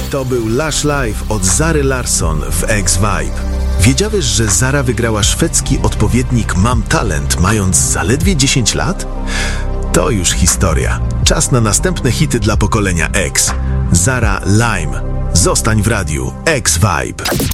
To był Lush Live od Zary Larsson w X-Vibe. Wiedziałeś, że Zara wygrała szwedzki odpowiednik Mam Talent, mając zaledwie 10 lat? To już historia. Czas na następne hity dla pokolenia X. Zara Lime. Zostań w radiu. X-Vibe.